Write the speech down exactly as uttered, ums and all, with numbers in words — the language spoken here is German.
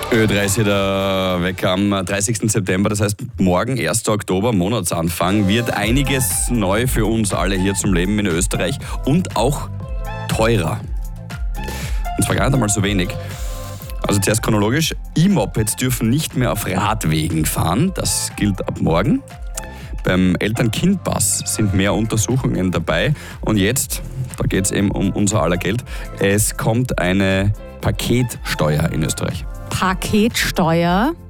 Ö drei ist hier der Wecker am dreißigsten September, das heißt morgen, ersten Oktober, Monatsanfang, wird einiges neu für uns alle hier zum Leben in Österreich und auch teurer. Und zwar gar nicht einmal so wenig. Also zuerst chronologisch, E-Mopeds dürfen nicht mehr auf Radwegen fahren, das gilt ab morgen. Beim Eltern-Kind-Pass sind mehr Untersuchungen dabei und jetzt, da geht es eben um unser aller Geld, es kommt eine Paketsteuer in Österreich. Paketsteuer?